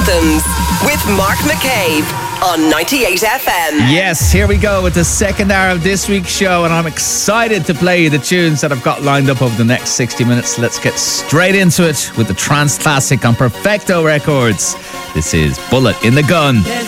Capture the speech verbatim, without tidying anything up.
Anthems with Mark McCabe on ninety-eight F M. Yes, here we go with the second hour of this week's show, and I'm excited to play you the tunes that I've got lined up over the next sixty minutes. Let's get straight into it with the trance classic on Perfecto Records. This is Bullet in the Gun.